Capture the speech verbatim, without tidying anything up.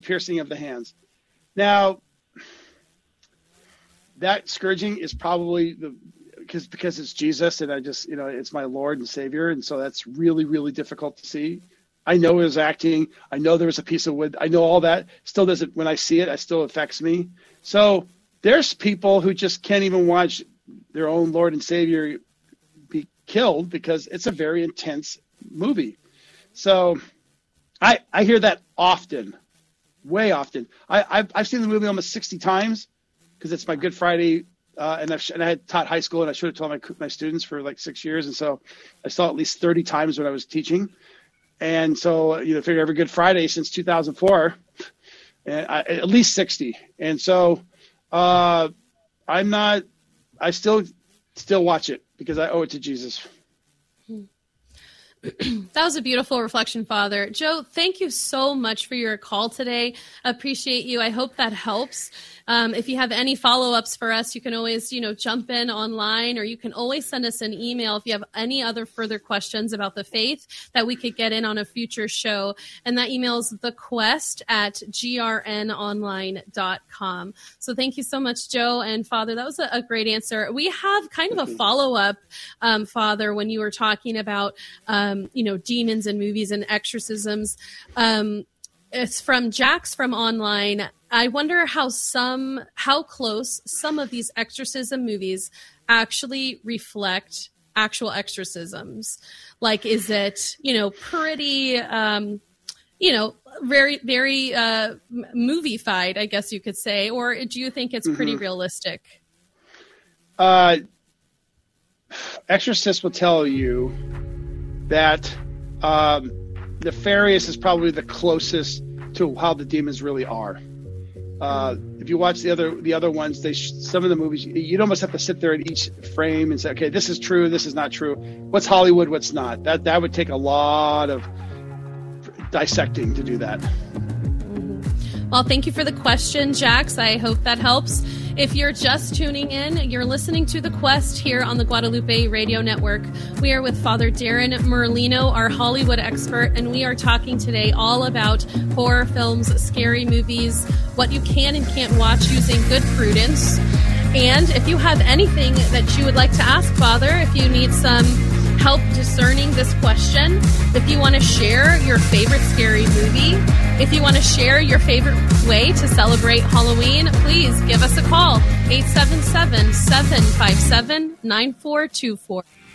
piercing of the hands. Now, that scourging is probably the because because it's Jesus, and I just, you know, it's my Lord and Savior, and so that's really, really difficult to see. I know it was acting. I know there was a piece of wood. I know all that. Still doesn't, when I see it, it still affects me. So there's people who just can't even watch their own Lord and Savior be killed because it's a very intense movie. So I I hear that often, way often. I, I've, I've seen the movie almost sixty times because it's my Good Friday, uh, and, I've, and I had taught high school, and I should have taught my, my students for like six years. And so I saw it at least thirty times when I was teaching. And so, you know, figure every Good Friday since two thousand four, and I, at least sixty. And so uh, I'm not, I still, still watch it because I owe it to Jesus. That was a beautiful reflection, Father. Joe, thank you so much for your call today. Appreciate you. I hope that helps. Um, if you have any follow-ups for us, you can always, you know, jump in online, or you can always send us an email if you have any other further questions about the faith that we could get in on a future show. And that email is the quest at g r n online dot com. So thank you so much, Joe and Father. That was a, a great answer. We have kind of a follow-up, um, Father, when you were talking about, um, you know, demons and movies and exorcisms. Um, it's from Jax from online. I wonder how some, how close some of these exorcism movies actually reflect actual exorcisms. Like, is it, you know, pretty, um, you know, very, very uh, movie-fied, I guess you could say, or do you think it's pretty mm-hmm. realistic? Uh, exorcists will tell you that um, nefarious is probably the closest to how the demons really are. Uh, if you watch the other the other ones, they sh- some of the movies, you'd almost have to sit there in each frame and say, okay, this is true, this is not true. What's Hollywood, what's not? That that would take a lot of dissecting to do that. Mm-hmm. Well, thank you for the question, Jax. I hope that helps. If you're just tuning in, you're listening to The Quest here on the Guadalupe Radio Network. We are with Father Darren Merlino, our Hollywood expert, and we are talking today all about horror films, scary movies, what you can and can't watch using good prudence. And if you have anything that you would like to ask Father, if you need some help discerning this question, if you want to share your favorite scary movie, if you want to share your favorite way to celebrate Halloween, please give us a call, eight seven seven, seven five seven, nine four two four.